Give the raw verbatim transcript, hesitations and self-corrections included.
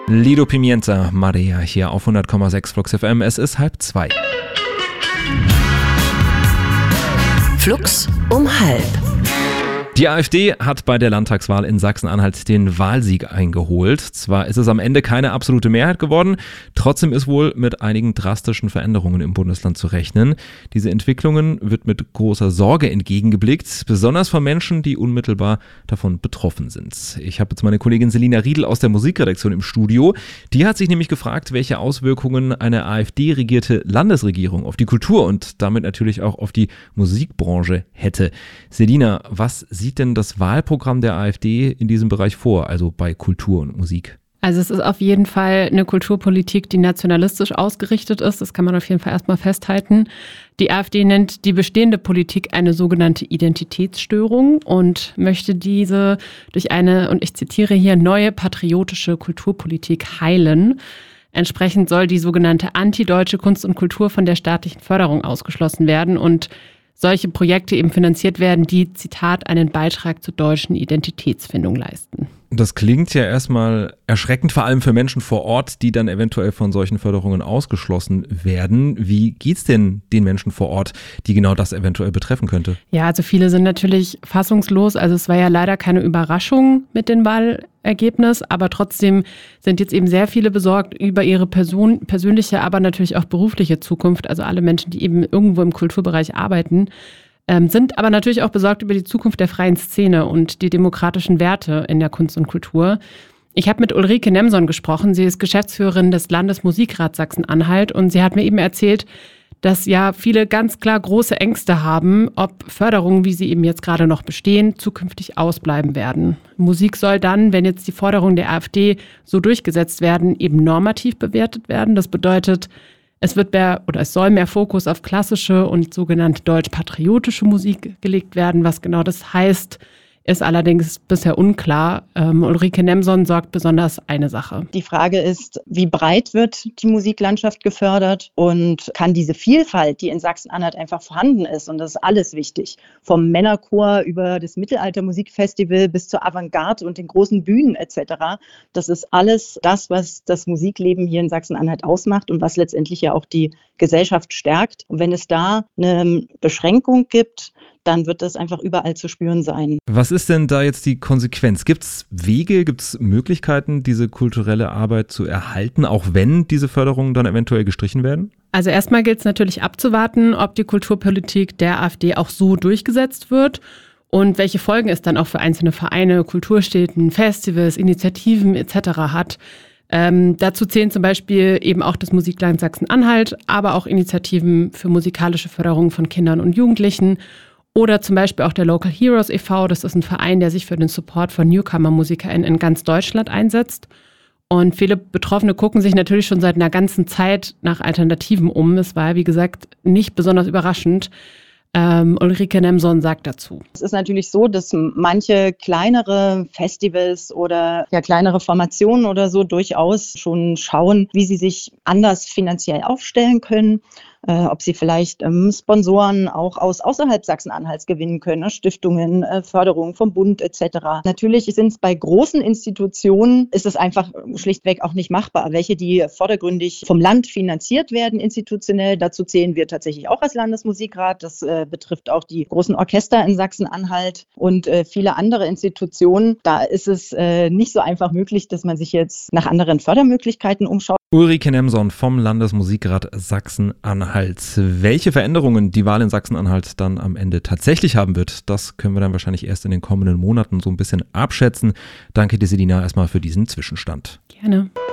Lido Pimienta, Maria, hier auf hundert Komma sechs Flux F M. Es ist halb zwei. Flux um halb. Die AfD hat bei der Landtagswahl in Sachsen-Anhalt den Wahlsieg eingeholt. Zwar ist es am Ende keine absolute Mehrheit geworden, trotzdem ist wohl mit einigen drastischen Veränderungen im Bundesland zu rechnen. Diese Entwicklungen wird mit großer Sorge entgegengeblickt, besonders von Menschen, die unmittelbar davon betroffen sind. Ich habe jetzt meine Kollegin Selina Riedl aus der Musikredaktion im Studio. Die hat sich nämlich gefragt, welche Auswirkungen eine AfD-regierte Landesregierung auf die Kultur und damit natürlich auch auf die Musikbranche hätte. Selina, was sieht denn das Wahlprogramm der AfD in diesem Bereich vor, also bei Kultur und Musik? Also es ist auf jeden Fall eine Kulturpolitik, die nationalistisch ausgerichtet ist. Das kann man auf jeden Fall erstmal festhalten. Die AfD nennt die bestehende Politik eine sogenannte Identitätsstörung und möchte diese durch eine, und ich zitiere hier, neue patriotische Kulturpolitik heilen. Entsprechend soll die sogenannte antideutsche Kunst und Kultur von der staatlichen Förderung ausgeschlossen werden und solche Projekte eben finanziert werden, die, Zitat, einen Beitrag zur deutschen Identitätsfindung leisten. Das klingt ja erstmal erschreckend, vor allem für Menschen vor Ort, die dann eventuell von solchen Förderungen ausgeschlossen werden. Wie geht's denn den Menschen vor Ort, die genau das eventuell betreffen könnte? Ja, also viele sind natürlich fassungslos. Also es war ja leider keine Überraschung mit dem Wahlergebnis, aber trotzdem sind jetzt eben sehr viele besorgt über ihre Person, persönliche, aber natürlich auch berufliche Zukunft. Also alle Menschen, die eben irgendwo im Kulturbereich arbeiten, sind aber natürlich auch besorgt über die Zukunft der freien Szene und die demokratischen Werte in der Kunst und Kultur. Ich habe mit Ulrike Nemson gesprochen. Sie ist Geschäftsführerin des Landesmusikrats Sachsen-Anhalt und sie hat mir eben erzählt, dass ja viele ganz klar große Ängste haben, ob Förderungen, wie sie eben jetzt gerade noch bestehen, zukünftig ausbleiben werden. Musik soll dann, wenn jetzt die Forderungen der AfD so durchgesetzt werden, eben normativ bewertet werden. Das bedeutet, es wird mehr oder es soll mehr Fokus auf klassische und sogenannte deutsch-patriotische Musik gelegt werden. Was genau das heißt, ist allerdings bisher unklar. Ähm, Ulrike Nemson sorgt besonders eine Sache. Die Frage ist, wie breit wird die Musiklandschaft gefördert und kann diese Vielfalt, die in Sachsen-Anhalt einfach vorhanden ist, und das ist alles wichtig, vom Männerchor über das Mittelalter-Musikfestival bis zur Avantgarde und den großen Bühnen et cetera. Das ist alles das, was das Musikleben hier in Sachsen-Anhalt ausmacht und was letztendlich ja auch die Gesellschaft stärkt. Und wenn es da eine Beschränkung gibt, dann wird das einfach überall zu spüren sein. Was ist denn da jetzt die Konsequenz? Gibt es Wege, gibt es Möglichkeiten, diese kulturelle Arbeit zu erhalten, auch wenn diese Förderungen dann eventuell gestrichen werden? Also erstmal gilt es natürlich abzuwarten, ob die Kulturpolitik der AfD auch so durchgesetzt wird und welche Folgen es dann auch für einzelne Vereine, Kulturstätten, Festivals, Initiativen et cetera hat. Ähm, dazu zählen zum Beispiel eben auch das Musikland Sachsen-Anhalt, aber auch Initiativen für musikalische Förderung von Kindern und Jugendlichen. Oder zum Beispiel auch der Local Heroes e V, das ist ein Verein, der sich für den Support von Newcomer-MusikerInnen in ganz Deutschland einsetzt. Und viele Betroffene gucken sich natürlich schon seit einer ganzen Zeit nach Alternativen um. Es war, wie gesagt, nicht besonders überraschend. Ähm, Ulrike Nemson sagt dazu. Es ist natürlich so, dass manche kleinere Festivals oder ja, kleinere Formationen oder so durchaus schon schauen, wie sie sich anders finanziell aufstellen können. Äh, ob sie vielleicht ähm, Sponsoren auch aus außerhalb Sachsen-Anhalts gewinnen können, ne? Stiftungen, äh, Förderung vom Bund et cetera. Natürlich sind es bei großen Institutionen, ist es einfach schlichtweg auch nicht machbar. Welche, die vordergründig vom Land finanziert werden, institutionell, dazu zählen wir tatsächlich auch als Landesmusikrat. Das äh, betrifft auch die großen Orchester in Sachsen-Anhalt und äh, viele andere Institutionen. Da ist es äh, nicht so einfach möglich, dass man sich jetzt nach anderen Fördermöglichkeiten umschaut. Ulrike Nemson vom Landesmusikrat Sachsen-Anhalt. Welche Veränderungen die Wahl in Sachsen-Anhalt dann am Ende tatsächlich haben wird, das können wir dann wahrscheinlich erst in den kommenden Monaten so ein bisschen abschätzen. Danke dir, Selina, erstmal für diesen Zwischenstand. Gerne.